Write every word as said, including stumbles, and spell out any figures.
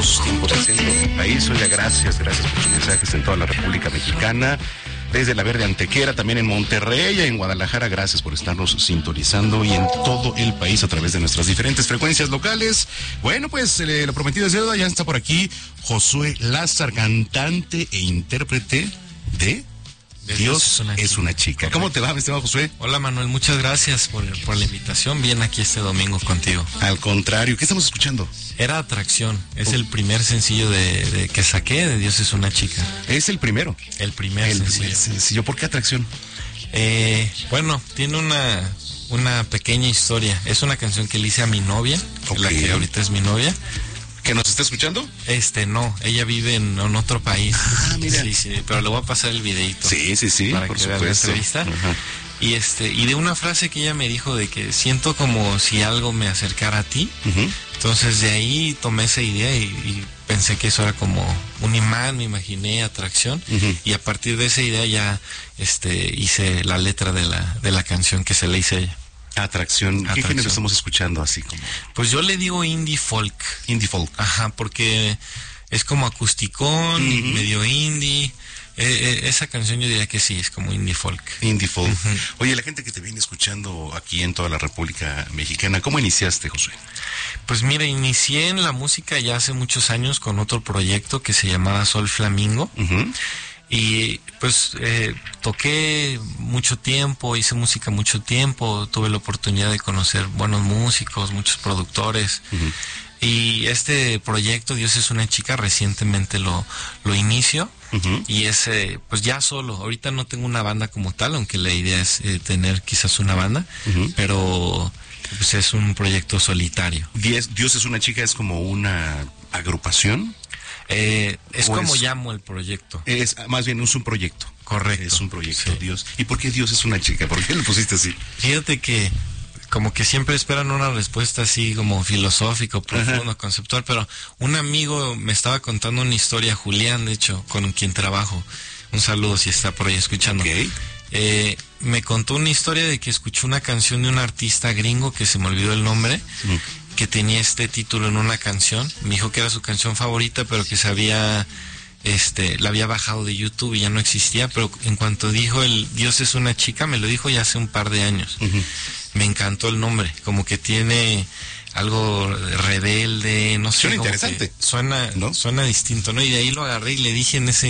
minutos, tiempo del centro del país. Oiga, gracias, gracias por sus mensajes en toda la República Mexicana. Desde la Verde Antequera, también en Monterrey y en Guadalajara, gracias por estarnos sintonizando y en todo el país a través de nuestras diferentes frecuencias locales. Bueno, pues eh, lo prometido es deuda, ya está por aquí Josué Lázar, cantante e intérprete de Dios, Dios es, una, es una chica. Correcto. ¿Cómo te va, mi estimado Josué? Hola, Manuel, muchas gracias por, por la invitación. Bien aquí este domingo contigo. Al contrario, ¿qué estamos escuchando? Era Atracción, es oh. el primer sencillo de, de que saqué de Dios es una chica. ¿Es el primero? El primer el sencillo. Primer sencillo. ¿Por qué Atracción? Eh, bueno, tiene una, una pequeña historia. Es una canción que le hice a mi novia, okay. la que ahorita es mi novia. ¿Que nos está escuchando? Este, no, ella vive en, en otro país. Ah, mira. Sí, sí, pero le voy a pasar el videito. Sí, sí, sí, para por que supuesto. Vea la entrevista. Uh-huh. Y este, y de una frase que ella me dijo de que siento como si algo me acercara a ti. Uh-huh. Entonces de ahí tomé esa idea y, y pensé que eso era como un imán, me imaginé atracción. Uh-huh. Y a partir de esa idea ya este hice la letra de la, de la canción que se le hice a ella. Atracción. ¿Qué Atracción. Género estamos escuchando así como? Pues yo le digo indie folk. Indie folk. Ajá, porque es como acusticón, uh-huh. medio indie. Eh, eh, esa canción yo diría que sí, es como indie folk. Indie folk. Uh-huh. Oye, la gente que te viene escuchando aquí en toda la República Mexicana, ¿cómo iniciaste, Josué? Pues mira, inicié en la música ya hace muchos años con otro proyecto que se llamaba Sol Flamingo. Uh-huh. Y pues eh, toqué mucho tiempo, hice música mucho tiempo, tuve la oportunidad de conocer buenos músicos, muchos productores. Uh-huh. Y este proyecto, Dios es una chica, recientemente lo, lo inicio. Uh-huh. Y es eh, pues ya solo. Ahorita no tengo una banda como tal, aunque la idea es eh, tener quizás una banda, uh-huh. pero pues es un proyecto solitario. Dios, Dios es una chica, es como una agrupación. Eh, es como es, llamo el proyecto. Es más bien es un proyecto. Correcto. Es un proyecto, sí. Dios. ¿Y por qué Dios es una chica? ¿Por qué le pusiste así? Fíjate que como que siempre esperan una respuesta así como filosófico, profundo, conceptual, pero un amigo me estaba contando una historia, Julián, de hecho, con quien trabajo. Un saludo si está por ahí escuchando. Okay. Eh, me contó una historia de que escuchó una canción de un artista gringo que se me olvidó el nombre. Mm. Que tenía este título en una canción. Me dijo que era su canción favorita, pero que se había, este, la había bajado de YouTube y ya no existía, pero en cuanto dijo el Dios es una chica, me lo dijo ya hace un par de años. Uh-huh. Me encantó el nombre, como que tiene algo rebelde, no sé. Suena interesante. Suena, ¿no? Suena distinto, ¿no? Y de ahí lo agarré y le dije en ese